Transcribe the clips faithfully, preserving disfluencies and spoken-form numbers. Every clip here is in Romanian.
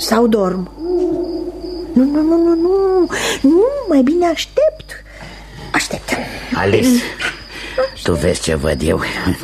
sau dorm? Nu, nu, nu, nu, nu, nu, mai bine aștept. Aștept. Alice, tu vezi ce văd eu?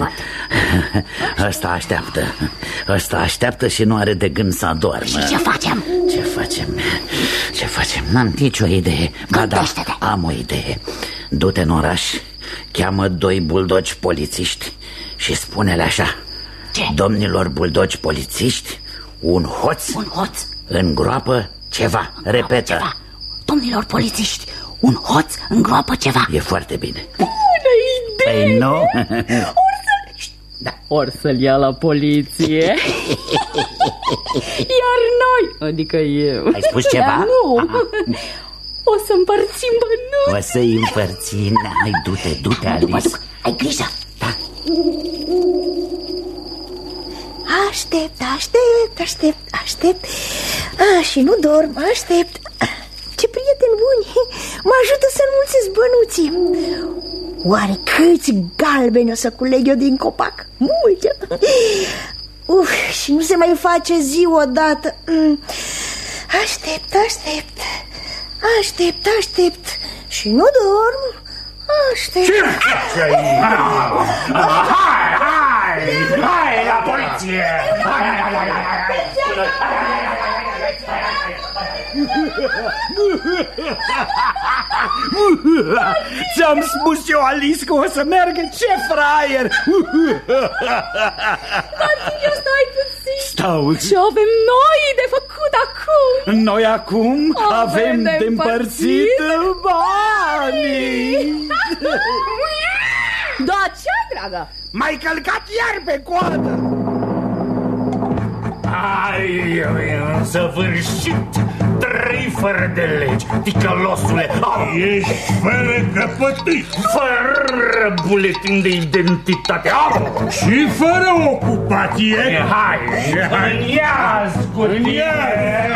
Ăsta așteaptă. Ăsta așteaptă și nu are de gând să adormă. Și ce facem? Ce facem? Ce facem? N-am nicio idee. Ba da, am o idee. Du-te în oraș, cheamă doi buldogi polițiști și spune-le așa: ce? Domnilor buldogi polițiști, un hoț, un hoț îngroapă ceva. Repetă. Ceva. Domnilor polițiști, un hoț îngroapă ceva. E foarte bine. Bună idee! Păi nu? Or să... Da. Or să-l ia la poliție. Iar noi, adică eu. Ai spus ceva? Dar nu. Aha. O să împărțim bănuți. O să-i împărțim. Hai, du-te, du-te, Alice. Duc, duc. Ai grijă. Da. Aștept, aștept, aștept, aștept. A, și nu dorm, aștept. Ce prieteni buni, mă ajută să înmulțesc bănuții. Oare câți galbeni o să culeg eu din copac? Multe. Uf, și nu se mai face zi odată. Aștept, aștept, aștept, aștept. Și nu dorm. Aștept. Ce faci aici? Hai, hai, hai la poliție! Hai, hai, hai, hai, Ți-am spus eu, Alice, că o să meargă. Ce fraier! Tati, stai puțin. Stau. Ce avem noi de făcut acum? Noi acum avem, avem de împărțit banii. Da, ce, dragă? M-ai călcat iar pe coadă. Ai, în săvârșit, trei fără de legi, ticălosule. Ești fără căpătâi, fără buletin de identitate. Au! Și fără ocupație. Hai, în iaz cu tine.